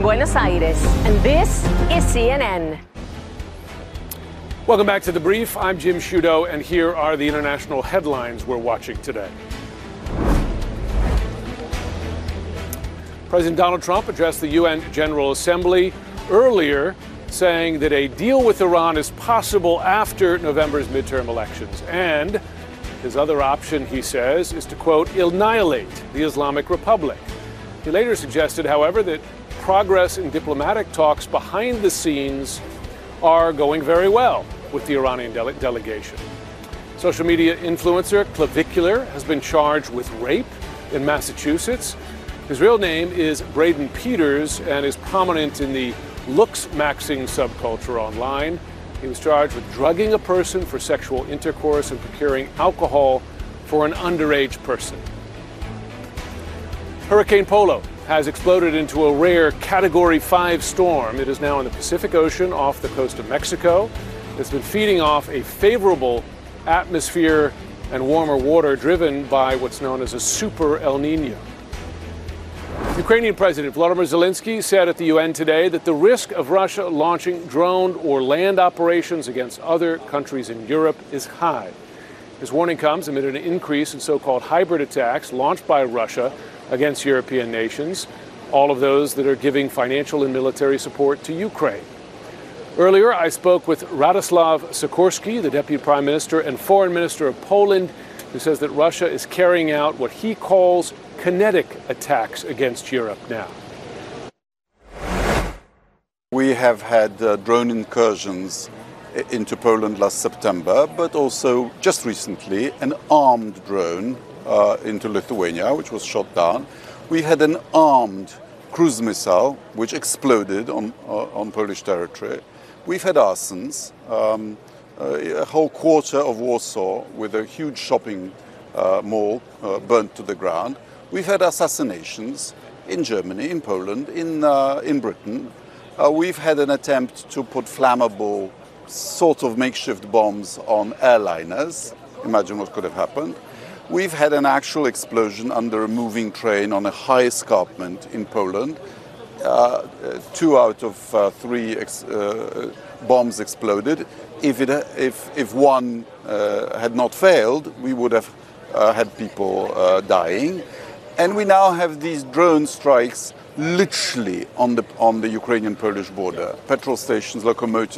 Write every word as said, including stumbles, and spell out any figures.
Buenos Aires, and this is C N N. Welcome back to The Brief. I'm Jim Sciutto, and here are the international headlines we're watching today. President Donald Trump addressed the U N General Assembly earlier, saying that a deal with Iran is possible after November's midterm elections. And his other option, he says, is to, quote, annihilate the Islamic Republic. He later suggested, however, that progress in diplomatic talks behind the scenes are going very well with the Iranian dele- delegation. Social media influencer Clavicular has been charged with rape in Massachusetts. His real name is Braden Peters and is prominent in the looks-maxing subculture online. He was charged with drugging a person for sexual intercourse and procuring alcohol for an underage person. Hurricane Polo has exploded into a rare Category five storm. It is now in the Pacific Ocean off the coast of Mexico. It's been feeding off a favorable atmosphere and warmer water driven by what's known as a super El Nino. Ukrainian President Volodymyr Zelensky said at the U N today that the risk of Russia launching drone or land operations against other countries in Europe is high. His warning comes amid an increase in so-called hybrid attacks launched by Russia against European nations, all of those that are giving financial and military support to Ukraine. Earlier, I spoke with Radoslaw Sikorski, the Deputy Prime Minister and Foreign Minister of Poland, who says that Russia is carrying out what he calls kinetic attacks against Europe now. We have had uh, drone incursions into Poland last September, but also just recently an armed drone uh, into Lithuania, which was shot down. We had an armed cruise missile which exploded on, uh, on Polish territory. We've had arsons, um, uh, a whole quarter of Warsaw with a huge shopping uh, mall uh, burnt to the ground. We've had assassinations in Germany, in Poland, in, uh, in Britain. Uh, we've had an attempt to put flammable sort of makeshift bombs on airliners. Imagine what could have happened. We've had an actual explosion under a moving train on a high escarpment in Poland. Uh, two out of uh, three ex uh, bombs exploded. If, it, if, if one uh, had not failed, we would have uh, had people uh, dying. And we now have these drone strikes literally on the, on the Ukrainian-Polish border. Petrol stations, locomotives,